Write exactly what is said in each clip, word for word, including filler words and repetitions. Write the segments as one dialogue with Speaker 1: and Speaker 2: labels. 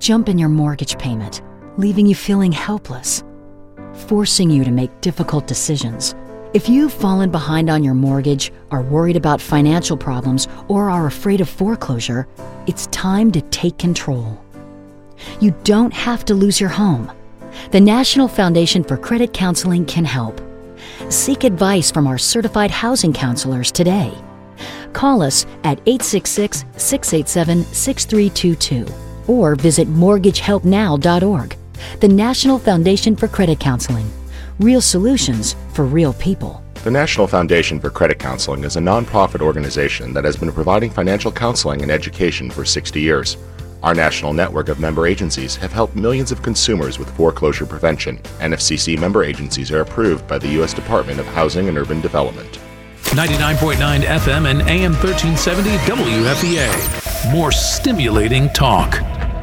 Speaker 1: jump in your mortgage payment, leaving you feeling helpless, forcing you to make difficult decisions. If you've fallen behind on your mortgage, are worried about financial problems, or are afraid of foreclosure, it's time to take control. You don't have to lose your home. The National Foundation for Credit Counseling can help. Seek advice from our certified housing counselors today. Call us at eight six six, six eight seven, six three two two or visit mortgage help now dot org. The National Foundation for Credit Counseling. Real solutions for real people.
Speaker 2: The National Foundation for Credit Counseling is a nonprofit organization that has been providing financial counseling and education for sixty years. Our national network of member agencies have helped millions of consumers with foreclosure prevention. N F C C member agencies are approved by the U S Department of Housing and Urban Development.
Speaker 3: ninety-nine point nine F M and A M thirteen seventy W F E A. More stimulating talk.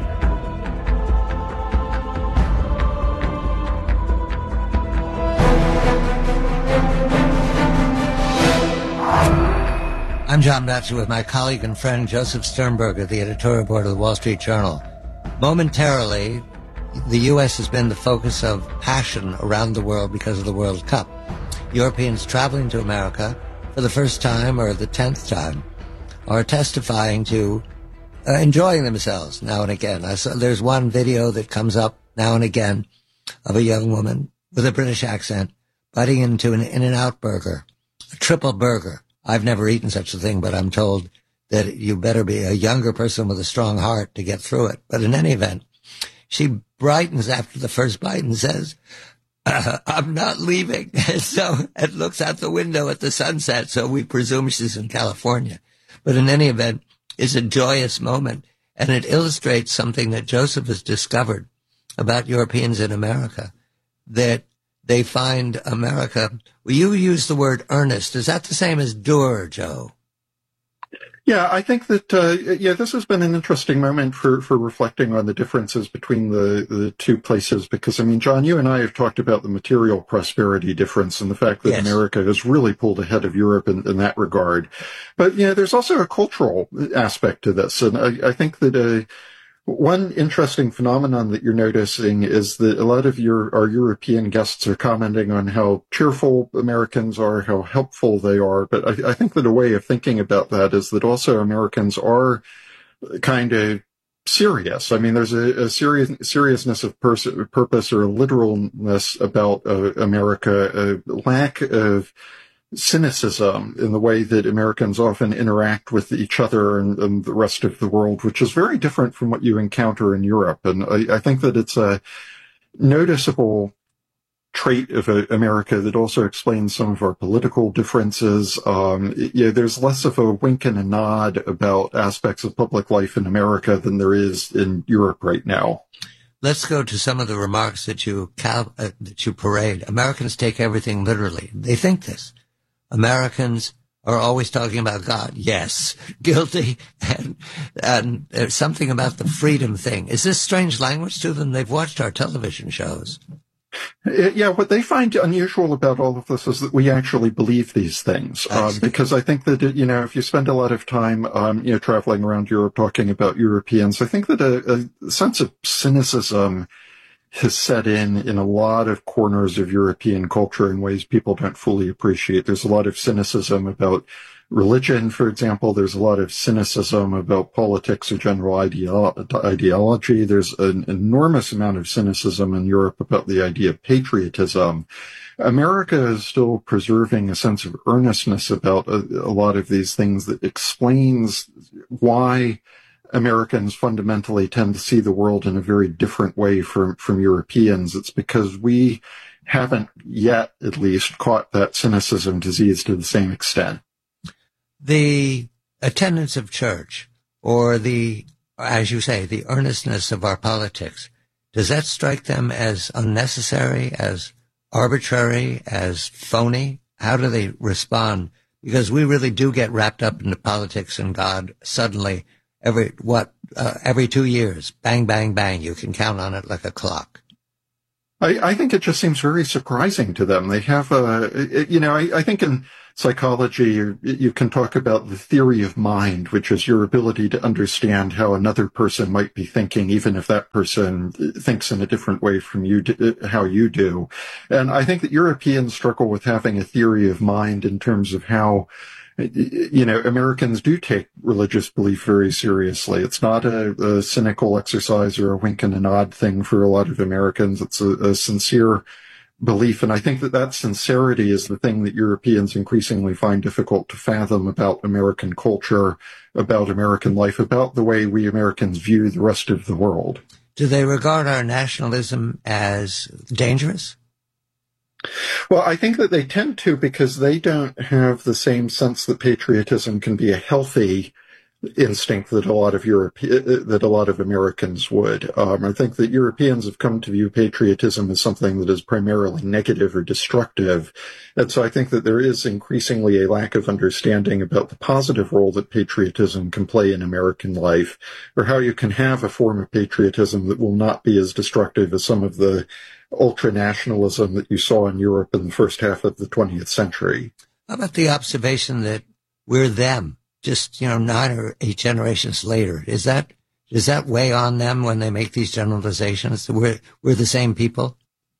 Speaker 4: I'm John Batchelor with my colleague and friend Joseph Sternberger, the editorial board of the Wall Street Journal. Momentarily, the U S has been the focus of passion around the world because of the World Cup. Europeans traveling to America for the first time or the tenth time are testifying to uh, enjoying themselves now and again. I saw, there's one video that comes up now and again of a young woman with a British accent biting into an In-N-Out burger, a triple burger. I've never eaten such a thing, but I'm told that you better be a younger person with a strong heart to get through it. But in any event, she brightens after the first bite and says, uh, I'm not leaving. And so it looks out the window at the sunset, so we presume she's in California. But in any event, it's a joyous moment, and it illustrates something that Joseph has discovered about Europeans in America, that they find America. Well, you use the word earnest. Is that the same as dur, Joe?
Speaker 5: Yeah, I think that, uh, yeah, this has been an interesting moment for, for reflecting on the differences between the, the two places, because, I mean, John, you and I have talked about the material prosperity difference and the fact that yes. America has really pulled ahead of Europe in, in that regard. But, yeah, there's also a cultural aspect to this. And I, I think that, uh, one interesting phenomenon that you're noticing is that a lot of your our European guests are commenting on how cheerful Americans are, how helpful they are. But I, I think that a way of thinking about that is that also Americans are kind of serious. I mean, there's a, a serious seriousness of pers- purpose or a literalness about uh, America, a lack of cynicism in the way that Americans often interact with each other and, and the rest of the world, which is very different from what you encounter in Europe. And I, I think that it's a noticeable trait of uh, America that also explains some of our political differences. Um, yeah, there's less of a wink and a nod about aspects of public life in America than there is in Europe right now.
Speaker 4: Let's go to some of the remarks that you cal- uh, that you parade. Americans take everything literally. They think this. Americans are always talking about God. Yes, guilty. And, and there's something about the freedom thing. Is this strange language to them? They've watched our television shows.
Speaker 5: Yeah, what they find unusual about all of this is that we actually believe these things. Um, because I think that, you know, if you spend a lot of time, um, you know, traveling around Europe talking about Europeans, I think that a, a sense of cynicism has set in in a lot of corners of European culture in ways people don't fully appreciate. There's a lot of cynicism about religion, for example. There's a lot of cynicism about politics or general ideo- ideology. There's an enormous amount of cynicism in Europe about the idea of patriotism. America is still preserving a sense of earnestness about a, a lot of these things that explains why Americans fundamentally tend to see the world in a very different way from, from Europeans. It's because we haven't yet, at least, caught that cynicism disease to the same extent.
Speaker 4: The attendance of church, or the, as you say, the earnestness of our politics, does that strike them as unnecessary, as arbitrary, as phony? How do they respond? Because we really do get wrapped up into politics and God suddenly. Every, what, uh, every two years, bang, bang, bang, you can count on it like a clock.
Speaker 5: I, I think it just seems very surprising to them. They have a, it, you know, I, I think in psychology, you, you can talk about the theory of mind, which is your ability to understand how another person might be thinking, even if that person thinks in a different way from you, how you do. And I think that Europeans struggle with having a theory of mind in terms of how, you know, Americans do take religious belief very seriously. It's not a, a cynical exercise or a wink and a nod thing for a lot of Americans. It's a, a sincere belief. And I think that that sincerity is the thing that Europeans increasingly find difficult to fathom about American culture, about American life, about the way we Americans view the rest of the world.
Speaker 4: Do they regard our nationalism as dangerous?
Speaker 5: Well, I think that they tend to, because they don't have the same sense that patriotism can be a healthy instinct that a lot of Europe, that a lot of Americans would. Um, I think that Europeans have come to view patriotism as something that is primarily negative or destructive. And so I think that there is increasingly a lack of understanding about the positive role that patriotism can play in American life, or how you can have a form of patriotism that will not be as destructive as some of the ultra-nationalism that you saw in Europe in the first half of the twentieth century.
Speaker 4: How about the observation that we're them? Just, you know, nine or eight generations later. Is that, does that weigh on them when they make these generalizations? We're, we're the same people?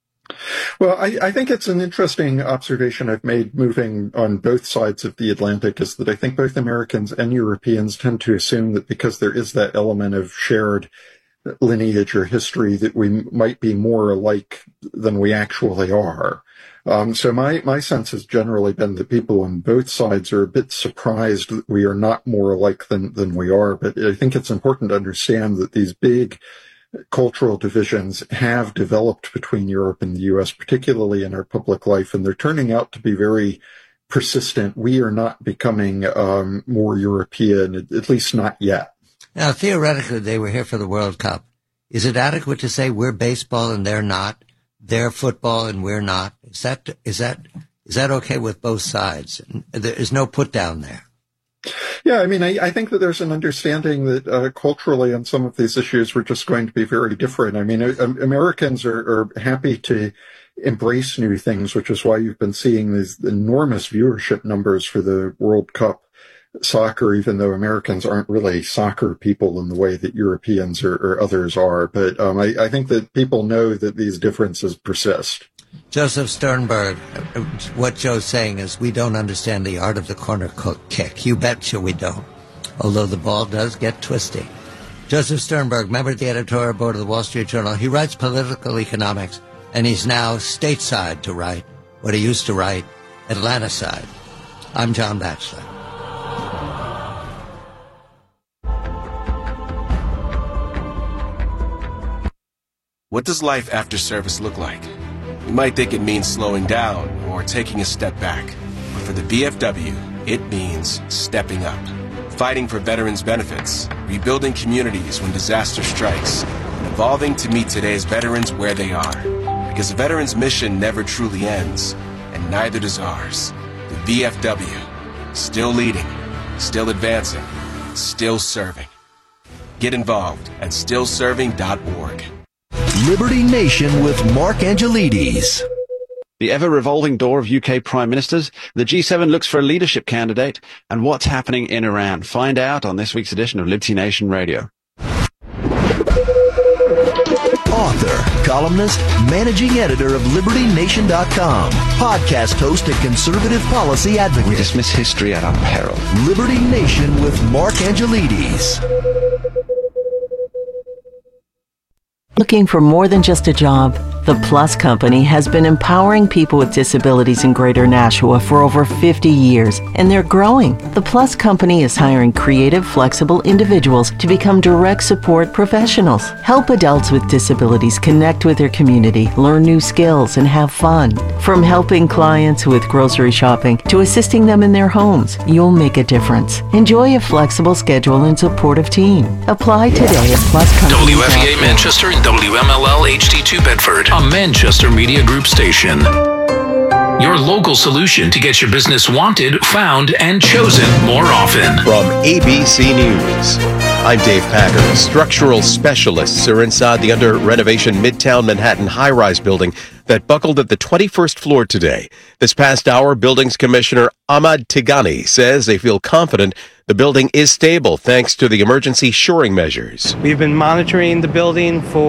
Speaker 5: Well, I, I think it's an interesting observation I've made moving on both sides of the Atlantic, is that I think both Americans and Europeans tend to assume that because there is that element of shared lineage or history that we might be more alike than we actually are. Um, so my, my sense has generally been that people on both sides are a bit surprised that we are not more alike than, than we are. But I think it's important to understand that these big cultural divisions have developed between Europe and the U S, particularly in our public life, and they're turning out to be very persistent. We are not becoming um, more European, at least not yet.
Speaker 4: Now, theoretically, they were here for the World Cup. Is it adequate to say we're baseball and they're not? They're football and we're not? Is that, is that, is that okay with both sides? There is no put down there.
Speaker 5: Yeah, I mean, I, I think that there's an understanding that uh, culturally on some of these issues we're just going to be very different. I mean, uh, Americans are, are happy to embrace new things, which is why you've been seeing these enormous viewership numbers for the World Cup soccer, even though Americans aren't really soccer people in the way that Europeans or, or others are. But um, I, I think that people know that these differences persist.
Speaker 4: Joseph Sternberg, what Joe's saying is we don't understand the art of the corner kick. You betcha we don't, although the ball does get twisty. Joseph Sternberg, member of the editorial board of the Wall Street Journal. He writes political economics, and he's now stateside to write what he used to write Atlanta side. I'm John Batchelor.
Speaker 6: What does life after service look like? You might think it means slowing down or taking a step back. But for the V F W, it means stepping up. Fighting for veterans' benefits, rebuilding communities when disaster strikes, and evolving to meet today's veterans where they are. Because a veteran's mission never truly ends, and neither does ours. The V F W, still leading, still advancing, still serving. Get involved at still serving dot org.
Speaker 7: Liberty Nation with Mark Angelides.
Speaker 8: The ever-revolving door of U K prime ministers, the G seven looks for a leadership candidate, and what's happening in Iran. Find out on this week's edition of Liberty Nation Radio.
Speaker 7: Author, columnist, managing editor of Liberty Nation dot com, podcast host and conservative policy advocate.
Speaker 8: We dismiss history at our peril.
Speaker 7: Liberty Nation with Mark Angelides.
Speaker 9: Looking for more than just a job? The Plus Company has been empowering people with disabilities in Greater Nashua for over fifty years, and they're growing. The Plus Company is hiring creative, flexible individuals to become direct support professionals. Help adults with disabilities connect with their community, learn new skills, and have fun. From helping clients with grocery shopping to assisting them in their homes, you'll make a difference. Enjoy a flexible schedule and supportive team. Apply today at Plus Company.
Speaker 3: W F E A Manchester and W M L L H D two Bedford, a Manchester Media Group station. your local solution to get your business wanted, found, and chosen more often.
Speaker 10: From A B C News, I'm Dave Packer. Structural specialists are inside the under-renovation Midtown Manhattan high-rise building that buckled at the twenty-first floor today. This past hour, Buildings Commissioner Ahmad Tigani says they feel confident the building is stable thanks to the emergency shoring measures.
Speaker 11: We've been monitoring the building for